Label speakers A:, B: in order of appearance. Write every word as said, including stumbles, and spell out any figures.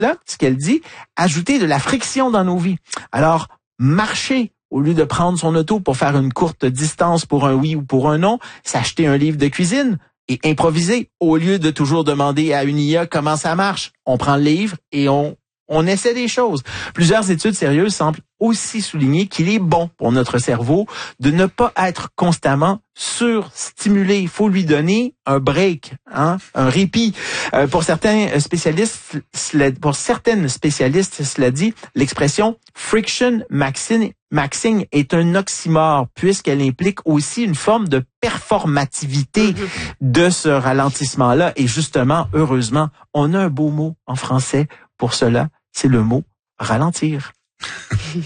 A: là, ce qu'elle dit, ajouter de la friction dans nos vies. Alors, marcher au lieu de prendre son auto pour faire une courte distance pour un oui ou pour un non, s'acheter un livre de cuisine et improviser au lieu de toujours demander à une I A comment ça marche. On prend le livre et on On essaie des choses. Plusieurs études sérieuses semblent aussi souligner qu'il est bon pour notre cerveau de ne pas être constamment surstimulé. Il faut lui donner un break, hein, un répit. Euh, pour certains spécialistes, cela, pour certaines spécialistes, cela dit, l'expression friction maxing, maxing est un oxymore puisqu'elle implique aussi une forme de performativité de ce ralentissement-là. Et justement, heureusement, on a un beau mot en français pour cela. C'est le mot ralentir.